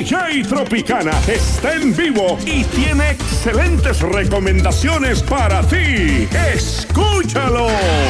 DJ Tropicana está en vivo y tiene excelentes recomendaciones para ti. ¡Escúchalo!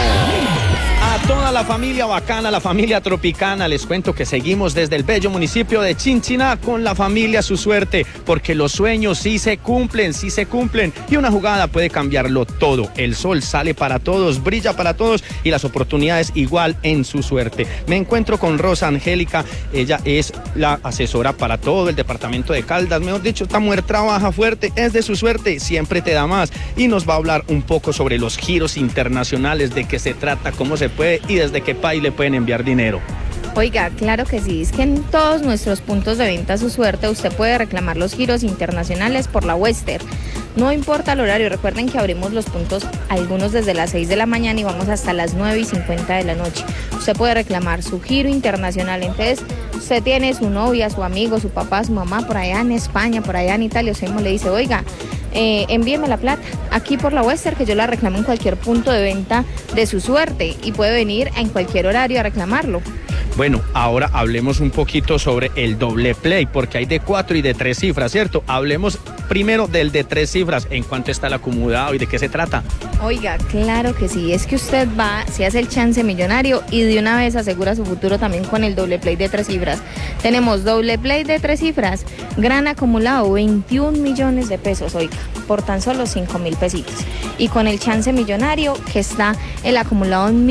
A toda la familia bacana, la familia tropicana, les cuento que seguimos desde el bello municipio de Chinchiná con la familia Su Suerte, porque los sueños sí se cumplen y una jugada puede cambiarlo todo. El sol sale para todos, brilla para todos y las oportunidades igual en Su Suerte. Me encuentro con Rosa Angélica, ella es la asesora para todo el departamento de Caldas. Mejor dicho, esta mujer trabaja fuerte, es de Su Suerte, siempre te da más y nos va a hablar un poco sobre los giros internacionales, de qué se trata, cómo se puede y desde qué país le pueden enviar dinero. Oiga, claro que sí, es que en todos nuestros puntos de venta Su Suerte usted puede reclamar los giros internacionales por la Western. No importa el horario, recuerden que abrimos los puntos algunos desde las 6 de la mañana y vamos hasta las 9:50 de la noche. Usted puede reclamar su giro internacional, entonces usted tiene su novia, su amigo, su papá, su mamá por allá en España, por allá en Italia, usted mismo le dice, oiga, envíeme la plata aquí por la Western, que yo la reclamo en cualquier punto de venta de Su Suerte y puede venir en cualquier horario a reclamarlo. Bueno, ahora hablemos un poquito sobre el doble play, porque hay de 4 y de 3 cifras, ¿cierto? Hablemos primero del de 3 cifras, ¿en cuánto está el acumulado y de qué se trata? Oiga, claro que sí, es que usted va, se hace el chance millonario y de una vez asegura su futuro también con el doble play de 3 cifras. Tenemos doble play de 3 cifras, gran acumulado, 21 millones de pesos, oiga, por tan solo 5.000 pesitos. Y con el chance millonario, que está el acumulado en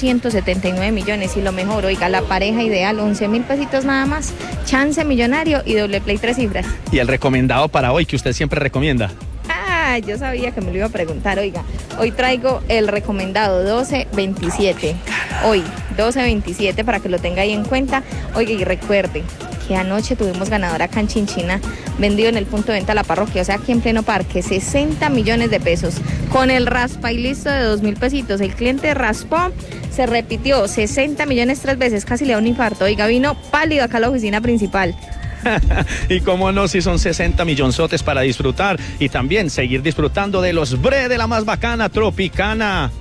1.279 millones y lo mejor, oiga, la pareja ideal, 11.000 pesitos nada más, chance millonario y doble play 3 cifras. ¿Y el recomendado para hoy que usted siempre recomienda? Ah, yo sabía que me lo iba a preguntar, oiga. Hoy traigo el recomendado 1227. Hoy, 1227 para que lo tenga ahí en cuenta. Oiga, y recuerde que anoche tuvimos ganador acá en Chinchiná, vendido en el punto de venta de la parroquia, o sea, aquí en pleno parque, 60 millones de pesos. Con el raspa y listo de 2.000 pesitos. El cliente raspó, se repitió 60 millones 3 veces, casi le da un infarto. Oiga, vino pálido acá a la oficina principal. Y cómo no, si son 60 millonzotes para disfrutar y también seguir disfrutando de los bre de la más bacana Tropicana.